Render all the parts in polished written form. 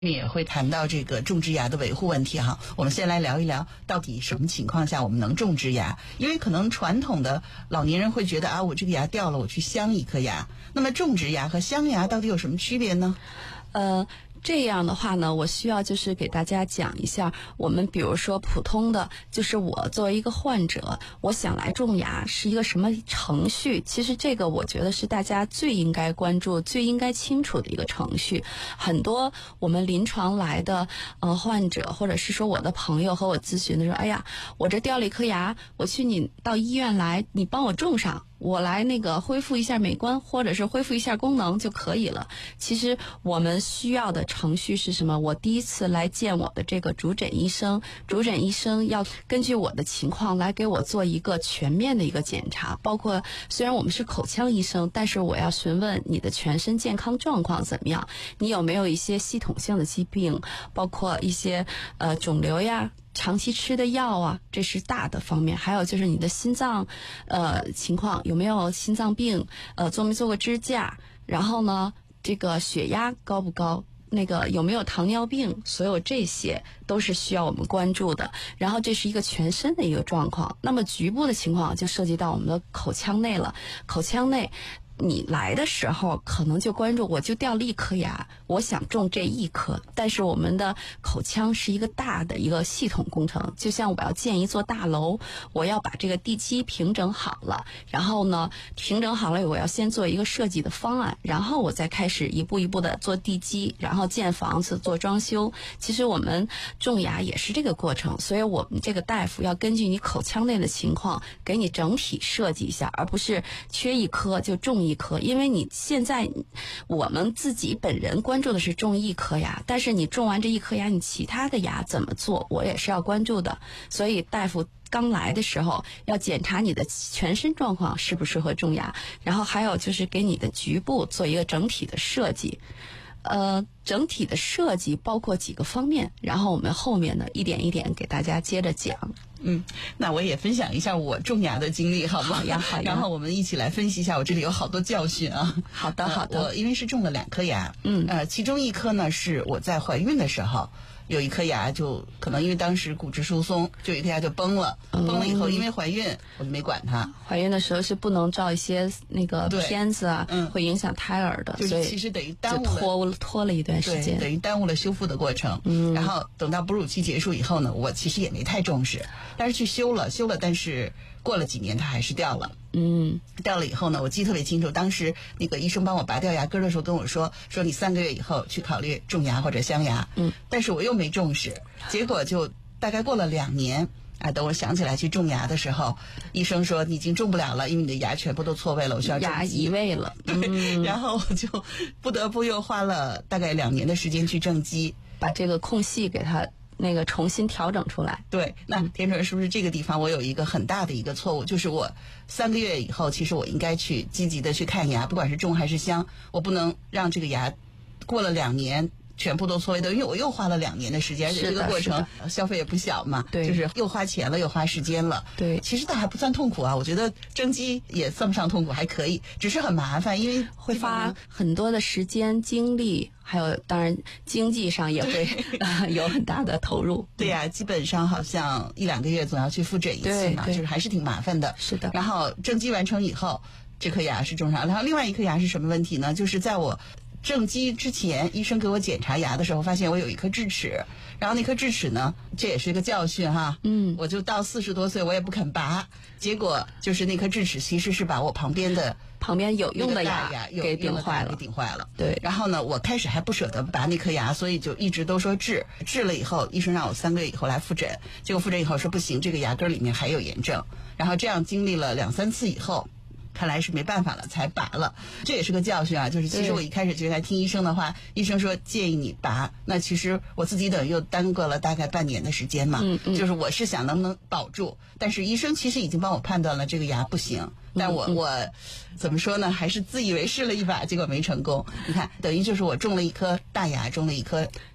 也会谈到这个种植牙的维护问题哈。我们先来聊一聊，到底什么情况下我们能种植牙？因为可能传统的老年人会觉得啊，我这个牙掉了，我去镶一颗牙。那么种植牙和镶牙到底有什么区别呢？ 这样的话呢，我需要就是给大家讲一下，我们比如说普通的，就是我作为一个患者，我想来种牙是一个什么程序？其实这个我觉得是大家最应该关注、最应该清楚的一个程序。很多我们临床来的患者，或者是说我的朋友和我咨询的说，哎呀，我这掉了一颗牙，我去你到医院来，你帮我种上。我来恢复一下美观，或者是恢复一下功能就可以了。其实我们需要的程序是什么？我第一次来见我的这个主诊医生，主诊医生要根据我的情况来给我做一个全面的一个检查，包括虽然我们是口腔医生，但是我要询问你的全身健康状况怎么样，你有没有一些系统性的疾病，包括一些肿瘤呀，长期吃的药啊，这是大的方面。还有就是你的心脏情况，有没有心脏病，做没做过支架，然后呢这个血压高不高，那个有没有糖尿病，所有这些都是需要我们关注的。然后这是一个全身的一个状况。那么局部的情况就涉及到我们的口腔内了。口腔内你来的时候可能就关注，我就掉了一颗牙，我想种这一颗。但是我们的口腔是一个大的一个系统工程，就像我要建一座大楼，我要把这个地基平整好了，然后呢平整好了，我要先做一个设计的方案，然后我再开始一步一步的做地基，然后建房子做装修。其实我们种牙也是这个过程，所以我们这个大夫要根据你口腔内的情况给你整体设计一下，而不是缺一颗就种一颗。因为你现在我们自己本人关注的是种一颗牙，但是你种完这一颗牙，你其他的牙怎么做，我也是要关注的。所以大夫刚来的时候要检查你的全身状况适不适合种牙，然后还有就是给你的局部做一个整体的设计。整体的设计包括几个方面，然后我们后面呢一点一点给大家接着讲。 那我也分享一下我种牙的经历好吗？ 好呀好呀。 然后我们一起来分析一下，我这里有好多教训啊。 好的好的。 我因为是种了2颗牙，其中一颗呢是我在怀孕的时候有一颗牙，就可能因为当时骨质疏松，就有一颗牙就崩了。崩了以后因为怀孕我就没管它。 怀孕的时候是不能照一些那个片子啊，会影响胎儿的， 就是其实等于耽误了， 拖了一段时间， 等于耽误了修复的过程。然后等到哺乳期结束以后呢，我其实也没太重视，但是去修了，但是过了几年它还是掉了。掉了以后呢，我记得特别清楚，当时那个医生帮我拔掉牙根的时候跟我说你3个月以后去考虑种牙或者镶牙。但是我又没重视，结果就大概过了2年等我想起来去种牙的时候，医生说你已经种不了了，因为你的牙全部都错位了，我需要牙移位了。 然后我就不得不又花了大概2年的时间去正畸， 把这个空隙给它那个重新调整出来。 对，那田主任是不是这个地方我有一个很大的一个错误，就是我3个月以后其实我应该去积极的去看牙，不管是种还是镶，我不能让这个牙过了2年全部都错位的，因为我又花了2年的时间，而且这个过程消费也不小嘛。 对， 就是又花钱了又花时间了。 对， 其实倒还不算痛苦啊，我觉得正畸也算不上痛苦，还可以，只是很麻烦，因为会花很多的时间精力，还有当然经济上也会有很大的投入。 对呀，基本上好像1-2个月总要去复诊一次嘛，就是还是挺麻烦的。 是的。 然后正畸完成以后，这颗牙是种上，然后另外一颗牙是什么问题呢？就是在我正畸之前，医生给我检查牙的时候，发现我有一颗智齿，然后那颗智齿呢，这也是一个教训哈。我就到40多岁，我也不肯拔，结果就是那颗智齿其实是把我旁边有用的牙给顶坏了。 对。 然后呢，我开始还不舍得拔那颗牙，所以就一直都说治了以后，医生让我3个月以后来复诊，结果复诊以后说不行，这个牙根里面还有炎症，然后这样经历了2-3次以后。看来是没办法了才拔了，这也是个教训啊。就是其实我一开始就在听医生的话，医生说建议你拔，那其实我自己等于又耽搁了大概半年的时间嘛。就是我是想能不能保住，但是医生其实已经帮我判断了这个牙不行，但我怎么说呢，还是自以为试了一把，结果没成功。你看，等于就是我种了一颗大牙，种了一颗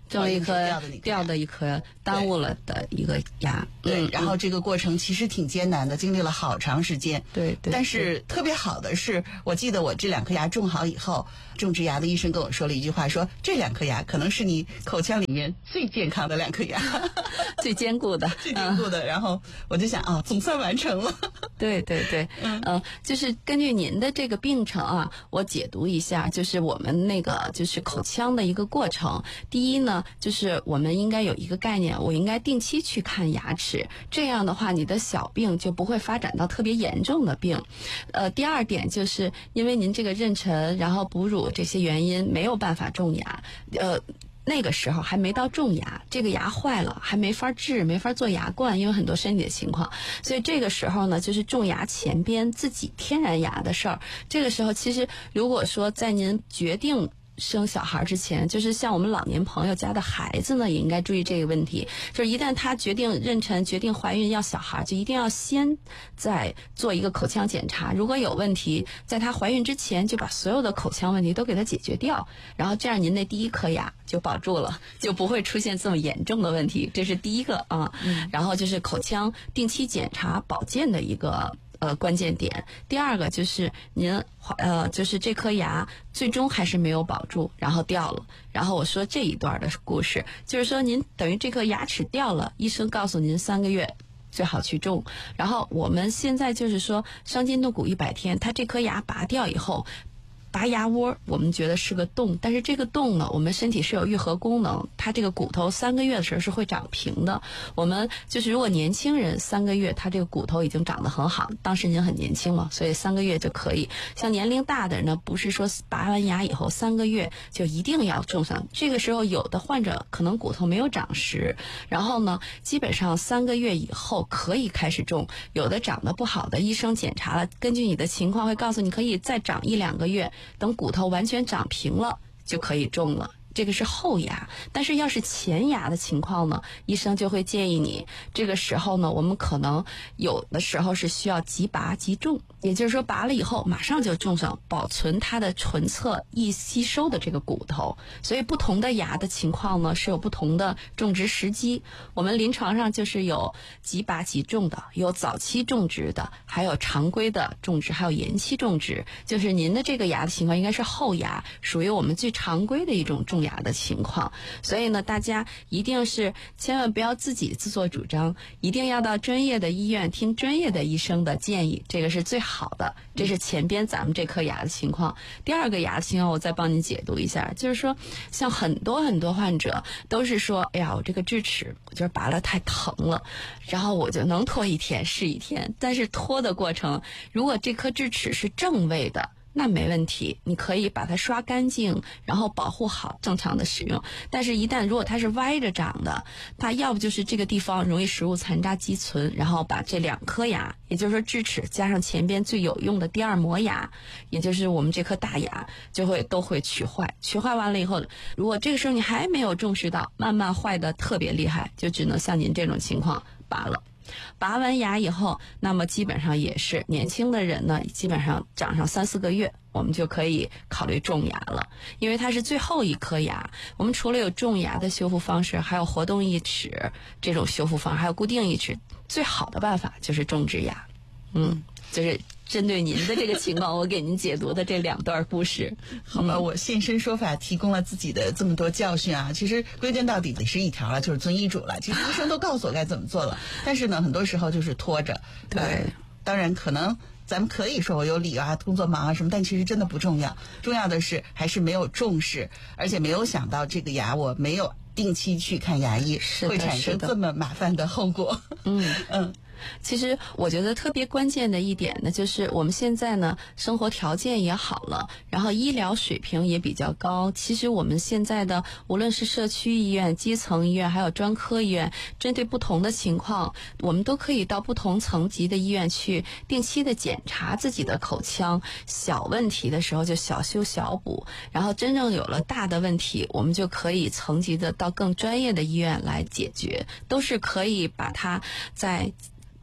种了一颗掉的一颗，耽误了的一个牙。 对，然后这个过程其实挺艰难的，经历了好长时间。 对。 但是特别好的是，我记得我这2颗牙种好以后，种植牙的医生跟我说了一句话，说这2颗牙可能是你口腔里面最健康的2颗牙， 最坚固的， 最坚固的。然后我就想总算完成了。 对，就是根据您的这个病程啊，我解读一下，就是我们那个就是口腔的一个过程。第一呢，就是我们应该有一个概念，我应该定期去看牙齿，这样的话你的小病就不会发展到特别严重的病。第二点就是因为您这个妊娠然后哺乳这些原因没有办法种牙，那个时候还没到种牙，这个牙坏了还没法治，没法做牙冠，因为很多身体的情况，所以这个时候呢，就是种牙前边自己天然牙的事儿。这个时候其实如果说在您决定生小孩之前，就是像我们老年朋友家的孩子呢，也应该注意这个问题，就是一旦他决定妊娠、决定怀孕要小孩，就一定要先再做一个口腔检查，如果有问题，在他怀孕之前就把所有的口腔问题都给他解决掉，然后这样您那第1颗牙就保住了，就不会出现这么严重的问题，这是第一个啊。然后就是口腔定期检查保健的一个关键点。第二个就是您就是这颗牙最终还是没有保住，然后掉了。然后我说这一段的故事，就是说您等于这颗牙齿掉了，医生告诉您3个月最好去种。然后我们现在就是说伤筋动骨100天，它这颗牙拔掉以后，拔牙窝我们觉得是个洞，但是这个洞呢，我们身体是有愈合功能，它这个骨头3个月的时候是会长平的。我们就是如果年轻人3个月他这个骨头已经长得很好，当时您很年轻嘛，所以3个月就可以。像年龄大的人呢，不是说拔完牙以后3个月就一定要种上，这个时候有的患者可能骨头没有长实，然后呢基本上3个月以后可以开始种，有的长得不好的医生检查了，根据你的情况会告诉你可以再长1-2个月，等骨头完全长平了就可以种了。这个是后牙。但是要是前牙的情况呢，医生就会建议你这个时候呢，我们可能有的时候是需要即拔即种，也就是说拔了以后马上就种上，保存它的唇侧易吸收的这个骨头。所以不同的牙的情况呢是有不同的种植时机。我们临床上就是有即拔即种的，有早期种植的，还有常规的种植，还有延期种植。就是您的这个牙的情况应该是后牙，属于我们最常规的一种种牙的情况。所以呢，大家一定是千万不要自己自作主张，一定要到专业的医院听专业的医生的建议，这个是最好的。这是前边咱们这颗牙的情况。第二个牙的情况我再帮您解读一下，就是说像很多患者都是说，哎呀，我这个智齿我就是拔了太疼了，然后我就能拖1天是1天，但是拖的过程，如果这颗智齿是正位的，那没问题，你可以把它刷干净，然后保护好正常的使用。但是一旦如果它是歪着长的，它要不就是这个地方容易食物残渣积存，然后把这2颗牙，也就是说智齿加上前边最有用的第2磨牙，也就是我们这颗大牙，都会龋坏。龋坏完了以后，如果这个时候你还没有重视到，慢慢坏的特别厉害，就只能像您这种情况拔了。拔完牙以后，那么基本上也是年轻的人呢，基本上长上3-4个月，我们就可以考虑种牙了，因为它是最后一颗牙。我们除了有种牙的修复方式，还有活动义齿这种修复方式，还有固定义齿，最好的办法就是种植牙。就是针对您的这个情况，我给您解读的这2段故事。 好吧，我现身说法，提供了自己的这么多教训啊。其实归根到底得是一条了，就是遵医嘱了。其实医生都告诉我该怎么做了，但是呢，很多时候就是拖着。 对， 当然可能咱们可以说我有理啊，工作忙啊什么，但其实真的不重要。重要的是还是没有重视，而且没有想到这个牙我没有定期去看牙医，会产生这么麻烦的后果。 其实我觉得特别关键的一点呢，就是我们现在呢生活条件也好了，然后医疗水平也比较高。其实我们现在的无论是社区医院、基层医院，还有专科医院，针对不同的情况，我们都可以到不同层级的医院去定期的检查自己的口腔。小问题的时候就小修小补，然后真正有了大的问题，我们就可以层级的到更专业的医院来解决，都是可以把它在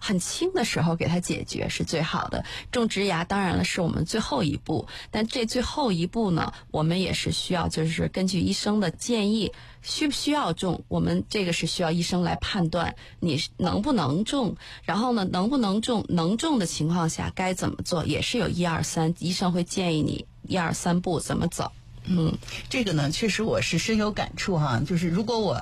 很轻的时候给它解决是最好的。种植牙当然了是我们最后一步，但这最后一步呢，我们也是需要就是根据医生的建议，需不需要种，我们这个是需要医生来判断你能不能种，然后呢能不能种，能种的情况下该怎么做，也是有1、2、3，医生会建议你1、2、3步怎么走。 这个呢，确实我是深有感触哈。就是如果我